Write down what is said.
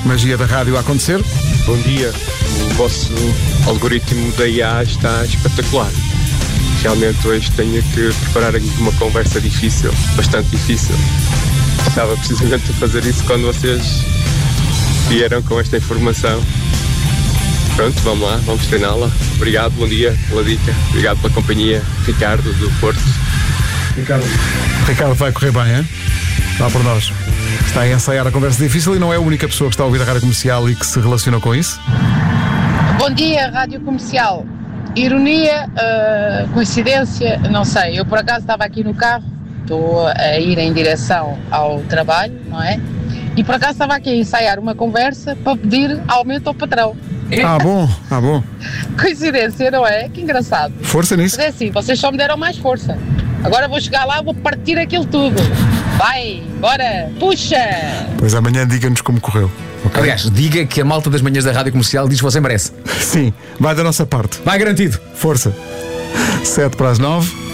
Magia da rádio a acontecer. Bom dia. O vosso algoritmo da IA está espetacular. Realmente hoje tenho que preparar aqui uma conversa difícil, bastante difícil. Estava precisamente a fazer isso quando vocês vieram com esta informação. Pronto, vamos lá, vamos treiná-la. Obrigado, bom dia pela dica. Obrigado pela companhia. Ricardo, do Porto. Ricardo vai correr bem, hein? Vá por nós. Está a ensaiar a conversa difícil e não é a única pessoa que está a ouvir a rádio comercial e que se relaciona com isso. Bom dia, Rádio Comercial. Ironia, coincidência, não sei. Eu por acaso estava aqui no carro, estou a ir em direção ao trabalho, não é? E por acaso estava aqui a ensaiar uma conversa para pedir aumento ao patrão. Ah, bom. Coincidência, não é? Que engraçado. Força nisso. Mas é assim, vocês só me deram mais força. Agora vou chegar lá e vou partir aquilo tudo. Vai, bora, puxa! Pois amanhã diga-nos como correu. Okay? Aliás, diga que a malta das manhãs da Rádio Comercial diz que você merece. Sim, vai da nossa parte. Vai garantido. Força. 7 para as 9.